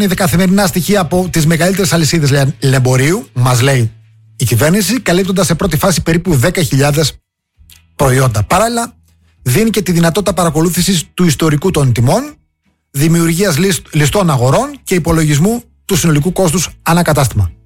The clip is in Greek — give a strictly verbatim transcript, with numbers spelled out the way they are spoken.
Είναι καθημερινά στοιχεία από τις μεγαλύτερες αλυσίδες λεωφορείου, μας λέει η κυβέρνηση, καλύπτοντας σε πρώτη φάση περίπου δέκα χιλιάδες προϊόντα. Παράλληλα, δίνει και τη δυνατότητα παρακολούθησης του ιστορικού των τιμών, δημιουργίας λιστ, λιστών αγορών και υπολογισμού του συνολικού κόστους ανακατάστημα.